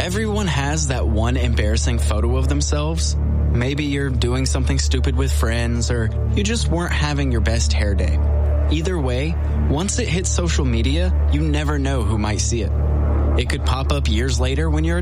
Everyone has that one embarrassing photo of themselves. Maybe you're doing something stupid with friends, or you just weren't having your best hair day. Either way, once it hits social media, you never know who might see it. It could pop up years later when you're